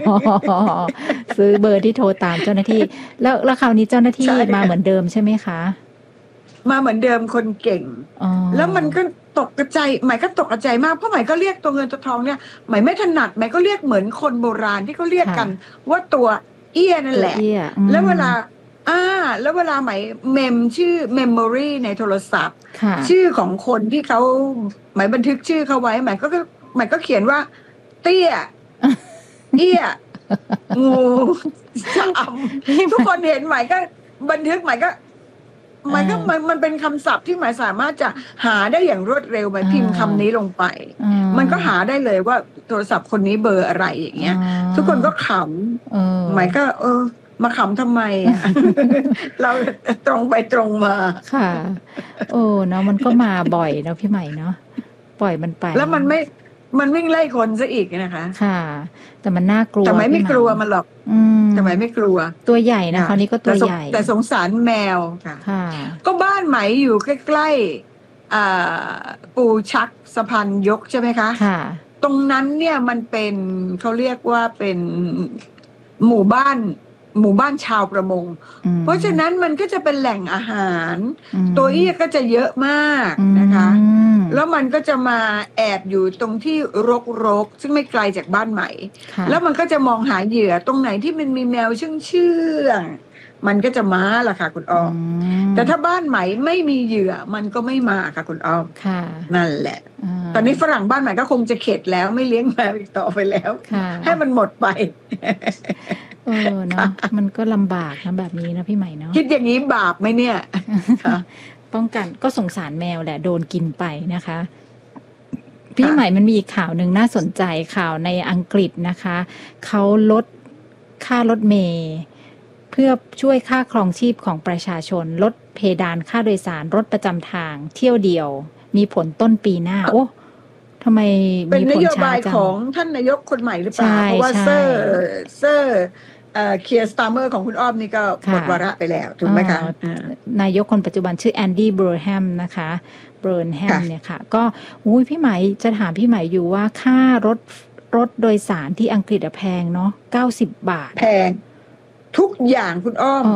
ซื้อเบอร์ที่โทรตามเจ้าหน้าที่แล้วคราวนี้เจ้าหน้าที่มาเหมือนเดิมใช่ไหมคะมาเหมือนเดิมคนเก่งแล้วมันก็ตกใจหมายก็ตกใจมากเพราะหมายก็เรียกตัวเงินตัวทองเนี่ยหมายไม่ถนัดหมายก็เรียกเหมือนคนโบราณที่เขาเรียกกันว่าตัวเอี้ยนั่นแหละแล้วเวลาหมายเมมชื่อ memory ในโทรศัพท์ชื่อของคนที่เขาหมายบันทึกชื่อเขาไว้หมายก็เขียนว่าเตี้ยเอี้ยงูจำทุกคนเห็นหมายก็บันทึกหมายก็มันเป็นคำศัพท์ที่หมายสามารถจะหาได้อย่างรวดเร็วหมายพิมพ์คำนี้ลงไปมันก็หาได้เลยว่าโทรศัพท์คนนี้เบอร์อะไรอย่างเงี้ยทุกคนก็ขำหมายก็มาขำทำไมเราตรงไปตรงมาค่ะโอ้เนาะมันก็มาบ่อยเนาะพี่ใหม่เนาะปล่อยมันไปแล้วมันวิ่งไล่คนซะอีกนะคะค่ะแต่มันน่ากลัวแต่ไม่กลัวมันหรอกแต่ไม่กลัวตัวใหญ่นะคราวนี้ก็ตัวใหญ่แต่สงสารแมวค่ะก็บ้านไหมอยู่ใกล้ๆปูชักสะพานยกใช่ไหมคะค่ะตรงนั้นเนี่ยมันเป็นเขาเรียกว่าเป็นหมู่บ้านชาวประมงเพราะฉะนั้นมันก็จะเป็นแหล่งอาหารตัวเอี้ยก็จะเยอะมากนะคะแล้วมันก็จะมาแอบอยู่ตรงที่รกซึ่งไม่ไกลจากบ้านใหม่แล้วมันก็จะมองหาเหยื่อตรงไหนที่มันมีแมวเชื่องมันก็จะมาล่ะค่ะคุณอ้อมแต่ถ้าบ้านใหม่ไม่มีเหยื่อมันก็ไม่มาค่ะคุณอ้อมนั่นแหละตอนนี้ฝรั่งบ้านใหม่ก็คงจะเข็ดแล้วไม่เลี้ยงแมวอีกต่อไปแล้วให้มันหมดไปเนาะมันก็ลำบากนะแบบนี้นะพี่ใหม่เนาะคิดอย่างนี้บาปไหมเนี่ยป้องกันก็สงสารแมวแหละโดนกินไปนะคะพี่ใหม่มันมีอีกข่าวหนึ่งน่าสนใจข่าวในอังกฤษนะคะเขาลดค่ารถเมล์เพื่อช่วยค่าครองชีพของประชาชนลดเพดานค่าโดยสารรถประจำทางเที่ยวเดียวมีผลต้นปีหน้าโอ้ทำไมเป็นนโยบายของท่านนายกคนใหม่หรือเปล่าเพราะว่าเซอร์เคียร์สตาร์เมอร์ของคุณอ้อมนี่ก็หมดวาระไปแล้วถูกไหมคะนายกคนปัจจุบันชื่อแอนดี้เบอร์แฮมนะคะเบอร์แฮมเนี่ยค่ะก็พี่ใหม่จะถามพี่ใหม่อยู่ว่าค่ารถโดยสารที่อังกฤษแพงเนาะ90 บาทแพงทุกอย่างคุณอ้อม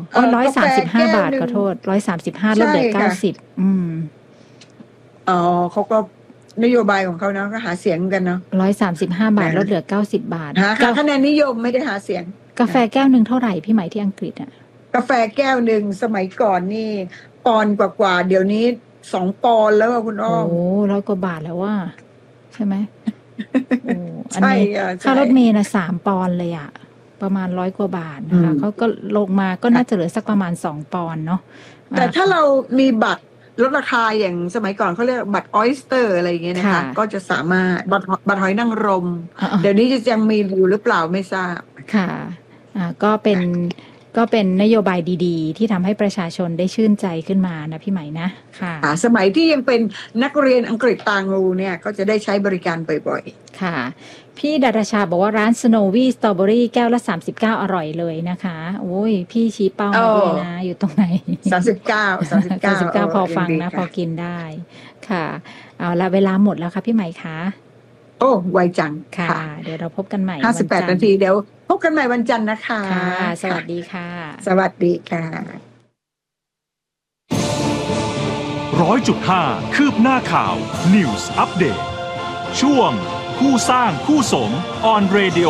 135 บาทขอโทษ135ลดเหลือ90 เขาก็นโยบายของเขาเนาะก็หาเสียงกันเนาะ 135 บาทลดเหลือ90 บาทหาคะแนนนิยมไม่ได้หาเสียงกาแฟแก้วนึงเท่าไหร่พี่ใหม่ที่อังกฤษอ่ะกาแฟแก้วนึงสมัยก่อนนี่ปอนด์กว่าเดี๋ยวนี้2 ปอนด์แล้วคุณอ้อม 100 กว่าบาทแล้วว่าใช่ไหมอันนี้ค่ารถเมล์นะ3 ปอนด์เลยอ่ะประมาณ100 กว่าบาทนะคะเขาก็ลงมาก็น่าจะเหลือสักประมาณ2 ปอนด์เนาะแต่ถ้าเรามีบัตรลดราคาอย่างสมัยก่อนเขาเรียกบัตรออยสเตอร์อะไรอย่างเงี้ยนะคะก็จะสามารถบัตรหอยนางรมเดี๋ยวนี้จะยังมีอยู่หรือเปล่าไม่ทราบค่ะก็เป็นนโยบายดีๆที่ทำให้ประชาชนได้ชื่นใจขึ้นมานะพี่ใหม่นะค่ะสมัยที่ยังเป็นนักเรียนอังกฤษต่างงูเนี่ยก็จะได้ใช้บริการบ่อยๆค่ะพี่ดาราชาบอกว่าร้าน Snowy Strawberry แก้วละ39อร่อยเลยนะคะโอ้ยพี่ชี้เป้ามาด้วยนะอยู่ตรงไหน39พอฟังนะพอกินได้ค่ะเอาละเวลาหมดแล้วค่ะพี่ใหม่คะโอ้ไวจังค่ะเดี๋ยวเราพบกันใหม่ 58 นาทีเดี๋ยวพบกันใหม่วันจันทร์นะคะค่ะสวัสดีค่ะสวัสดีค่ะ 100.5 คืบหน้าข่าว News Update ช่วงผู้สร้างผู้สม On Radio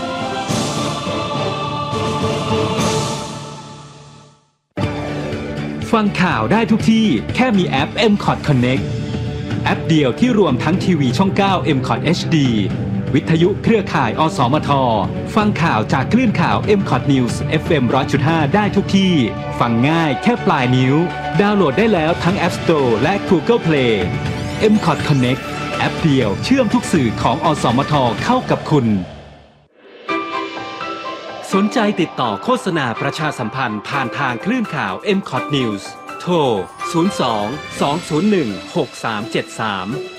ฟังข่าวได้ทุกที่แค่มีแอป MCOT Connect แอปเดียวที่รวมทั้งทีวีช่อง 9 MCOT HD วิทยุเครือข่ายอสมทฟังข่าวจากคลื่นข่าว MCOT News FM 100.5 ได้ทุกที่ฟังง่ายแค่ปลายนิ้วดาวน์โหลดได้แล้วทั้ง App Store และ Google Play MCOT Connect แอปเดียวเชื่อมทุกสื่อของอสมทเข้ากับคุณสนใจติดต่อโฆษณาประชาสัมพันธ์ผ่านทางคลื่นข่าว MCOT News โทร 02 201 6373